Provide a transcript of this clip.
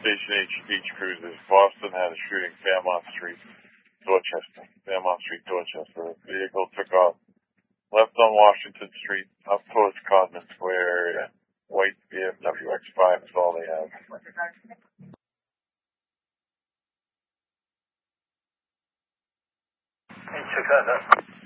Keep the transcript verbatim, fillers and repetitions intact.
Station H beach cruises. Boston had a shooting, Fairmont Street, Dorchester. Fairmont Street, Dorchester. The vehicle took off left on Washington Street, up towards Codman Square area. White B M W X five is all they have. Hey, check that out.